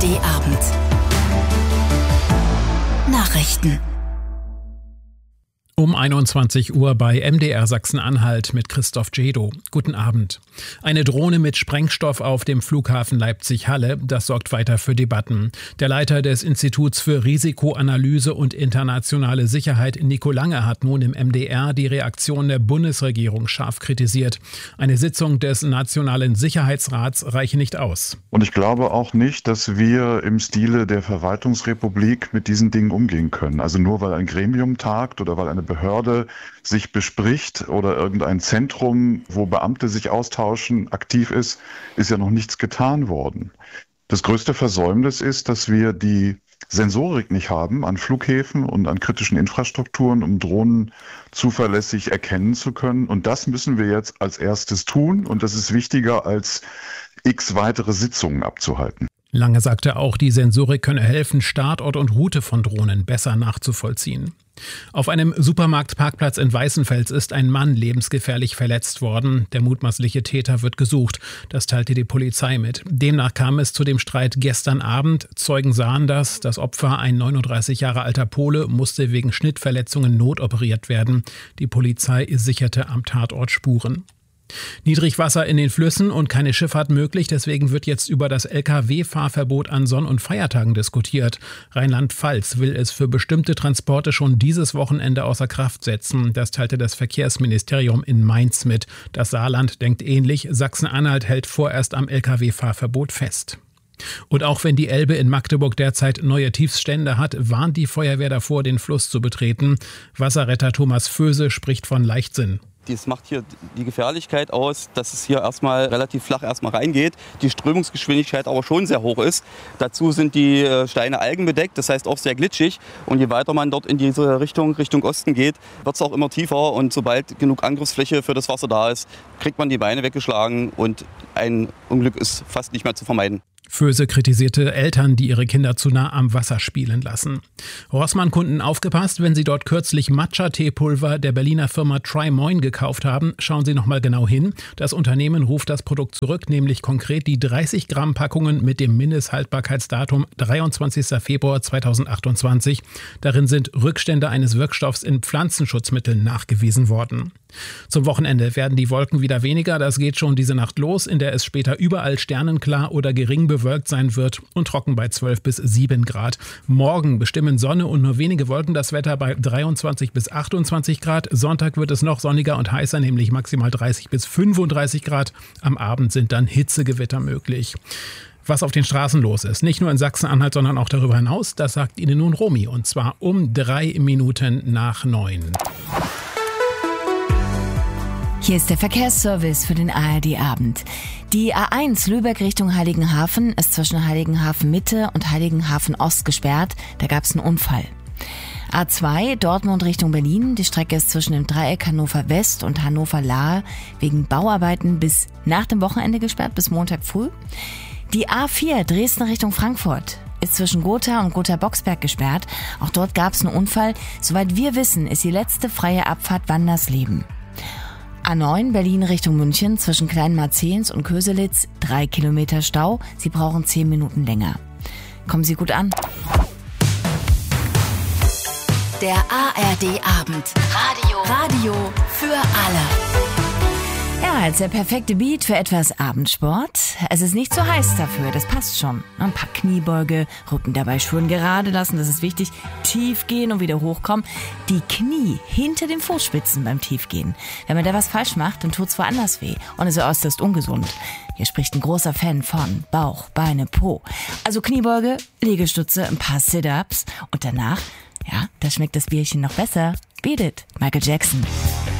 ARD-Abend. Nachrichten. Um 21 Uhr bei MDR Sachsen-Anhalt mit Christoph Djedo. Guten Abend. Eine Drohne mit Sprengstoff auf dem Flughafen Leipzig-Halle, das sorgt weiter für Debatten. Der Leiter des Instituts für Risikoanalyse und internationale Sicherheit, Nico Lange, hat nun im MDR die Reaktion der Bundesregierung scharf kritisiert. Eine Sitzung des Nationalen Sicherheitsrats reiche nicht aus. Und ich glaube auch nicht, dass wir im Stile der Verwaltungsrepublik mit diesen Dingen umgehen können. Also nur weil ein Gremium tagt oder weil eine Behörde sich bespricht oder irgendein Zentrum, wo Beamte sich austauschen, aktiv ist, ist ja noch nichts getan worden. Das größte Versäumnis ist, dass wir die Sensorik nicht haben an Flughäfen und an kritischen Infrastrukturen, um Drohnen zuverlässig erkennen zu können. Und das müssen wir jetzt als erstes tun. Und das ist wichtiger, als x weitere Sitzungen abzuhalten. Lange sagte auch, die Sensorik könne helfen, Startort und Route von Drohnen besser nachzuvollziehen. Auf einem Supermarktparkplatz in Weißenfels ist ein Mann lebensgefährlich verletzt worden. Der mutmaßliche Täter wird gesucht. Das teilte die Polizei mit. Demnach kam es zu dem Streit gestern Abend. Zeugen sahen das. Das Opfer, ein 39 Jahre alter Pole, musste wegen Schnittverletzungen notoperiert werden. Die Polizei sicherte am Tatort Spuren. Niedrigwasser in den Flüssen und keine Schifffahrt möglich, deswegen wird jetzt über das Lkw-Fahrverbot an Sonn- und Feiertagen diskutiert. Rheinland-Pfalz will es für bestimmte Transporte schon dieses Wochenende außer Kraft setzen. Das teilte das Verkehrsministerium in Mainz mit. Das Saarland denkt ähnlich. Sachsen-Anhalt hält vorerst am Lkw-Fahrverbot fest. Und auch wenn die Elbe in Magdeburg derzeit neue Tiefststände hat, warnt die Feuerwehr davor, den Fluss zu betreten. Wasserretter Thomas Vöse spricht von Leichtsinn. Das macht hier die Gefährlichkeit aus, dass es hier erstmal relativ flach reingeht, die Strömungsgeschwindigkeit aber schon sehr hoch ist. Dazu sind die Steine algenbedeckt, das heißt auch sehr glitschig. Und je weiter man dort in diese Richtung Osten geht, wird es auch immer tiefer. Und sobald genug Angriffsfläche für das Wasser da ist, kriegt man die Beine weggeschlagen und ein Unglück ist fast nicht mehr zu vermeiden. Vöse kritisierte Eltern, die ihre Kinder zu nah am Wasser spielen lassen. Rossmann-Kunden aufgepasst, wenn sie dort kürzlich Matcha-Teepulver der Berliner Firma Tri-Moin gekauft haben, schauen Sie noch mal genau hin. Das Unternehmen ruft das Produkt zurück, nämlich konkret die 30 Gramm Packungen mit dem Mindesthaltbarkeitsdatum 23. Februar 2028. Darin sind Rückstände eines Wirkstoffs in Pflanzenschutzmitteln nachgewiesen worden. Zum Wochenende werden die Wolken wieder weniger. Das geht schon diese Nacht los, in der es später überall sternenklar oder gering bewölkt sein wird und trocken bei 12 bis 7 Grad. Morgen bestimmen Sonne und nur wenige Wolken das Wetter bei 23 bis 28 Grad. Sonntag wird es noch sonniger und heißer, nämlich maximal 30 bis 35 Grad. Am Abend sind dann Hitzegewitter möglich. Was auf den Straßen los ist, nicht nur in Sachsen-Anhalt, sondern auch darüber hinaus, das sagt Ihnen nun Romy, und zwar um 3 Minuten nach 9. Hier ist der Verkehrsservice für den ARD-Abend. Die A1 Lübeck Richtung Heiligenhafen ist zwischen Heiligenhafen Mitte und Heiligenhafen Ost gesperrt. Da gab es einen Unfall. A2 Dortmund Richtung Berlin. Die Strecke ist zwischen dem Dreieck Hannover West und Hannover Lahe wegen Bauarbeiten bis nach dem Wochenende gesperrt, bis Montag früh. Die A4 Dresden Richtung Frankfurt ist zwischen Gotha und Gotha-Boxberg gesperrt. Auch dort gab es einen Unfall. Soweit wir wissen, ist die letzte freie Abfahrt Wandersleben. A9 Berlin Richtung München zwischen Kleinmarzehns und Köselitz 3 Kilometer Stau. Sie brauchen 10 Minuten länger. Kommen Sie gut an. Der ARD-Abend. Radio für alle. Ja, als der perfekte Beat für etwas Abendsport. Es ist nicht zu heiß dafür, das passt schon. Ein paar Kniebeuge, Rücken dabei schön gerade lassen, das ist wichtig. Tief gehen und wieder hochkommen. Die Knie hinter den Fußspitzen beim Tiefgehen. Wenn man da was falsch macht, dann tut's woanders weh und ist äußerst ungesund. Hier spricht ein großer Fan von Bauch, Beine, Po. Also Kniebeuge, Liegestütze, ein paar Sit-Ups und danach, ja, da schmeckt das Bierchen noch besser. Beat it, Michael Jackson.